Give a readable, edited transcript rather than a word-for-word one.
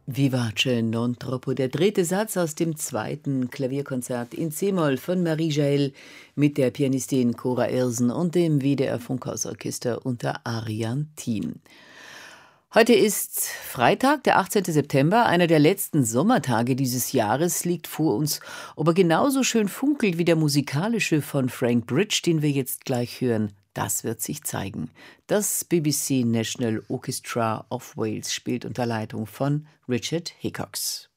Vivace non troppo, der dritte Satz aus dem zweiten Klavierkonzert in C-Moll von Marie Jael mit der Pianistin Cora Ersen und dem WDR Funkhausorchester unter Arian Thiem. Heute ist Freitag, der 18. September, einer der letzten Sommertage dieses Jahres liegt vor uns. Ob er genauso schön funkelt wie der musikalische von Frank Bridge, den wir jetzt gleich hören, das wird sich zeigen. Das BBC National Orchestra of Wales spielt unter Leitung von Richard Hickox.